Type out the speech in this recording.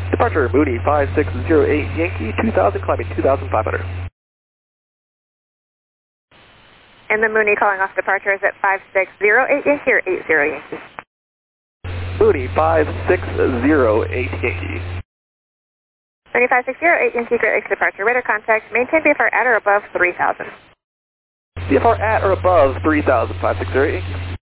Departure Mooney 5608 Yankee 2000 climbing 2500. And the Mooney calling off departure is at 5608 Yankee or 80 Yankee? Mooney 5608 Yankee. Mooney 5608 Yankee, Great Lakes departure. Radar contact, maintain VFR at or above 3000. VFR at or above 3000, 5608 Yankee.